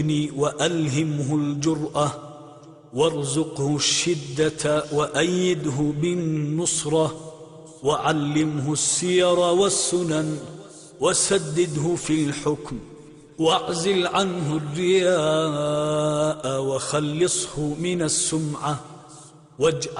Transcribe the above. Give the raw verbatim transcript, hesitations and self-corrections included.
وألهمه الجرأة وارزقه الشدة وأيده بالنصرة وعلمه السير والسنن وسدده في الحكم واعزل عنه الرياء وخلصه من السمعة واجعل